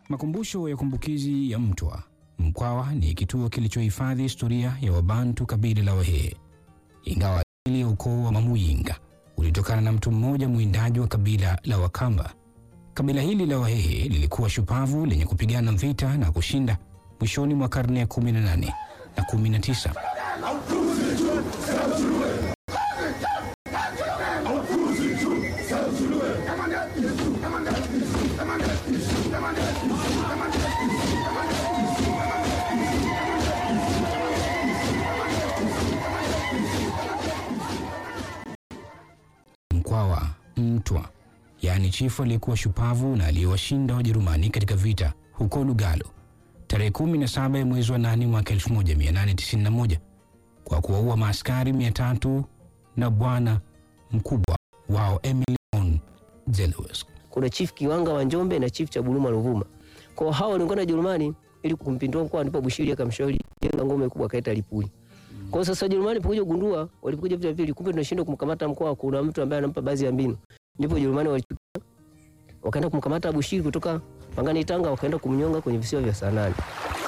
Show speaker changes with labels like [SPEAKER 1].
[SPEAKER 1] Makumbusho ya kumbukizi ya Mtwa. Mkwawa ni kituo kilichohifadhi historia ya Wabantu kabila la Wahehe. Ingawa asili ya ukoo wa Mamuyinga ulitokana na mtu mmoja mwindaji wa kabila la Wakamba. Kabila hili la Wahehe lilikuwa shupavu lenye kupigana vita na kushinda mwishoni mwa karne ya 18 na 19. Mkwawa, Mtwa, yaani chifu aliyekuwa shupavu na aliyewashinda Wajerumani katika vita huko Lugalo tarehe 17 ya mwezi wa 8 mwaka 1891 kwa kuwaua maaskari 300 na bwana mkubwa wao Emilion Zelewski.
[SPEAKER 2] Kuna chief Kiwanga wa Njombe na chief cha Buluma Ruvuma. Kwa hao waliungana na Jerumani ili kumpindua mkoa, ndipo Bushiri akamshauri jenga ngome kubwa kaita Lipuli. Kwa sasa Jerumani pokuja kugundua, walipokuja vita vile kumbe tunashindwa kumkamata mkoa, kuna mtu ambaye anampa baadhi ya mbinu. Ndipo Jerumani wakaenda kumkamata Bushiri kutoka Pangani Tanga, wakaenda kumnyonga kwenye visiwa vya Sanani.